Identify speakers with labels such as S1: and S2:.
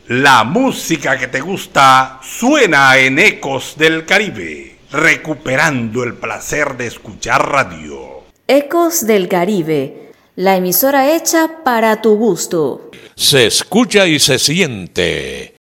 S1: La música que te gusta suena en Ecos del Caribe, recuperando el placer de escuchar radio.
S2: Ecos del Caribe, la emisora hecha para tu gusto.
S3: Se escucha y se siente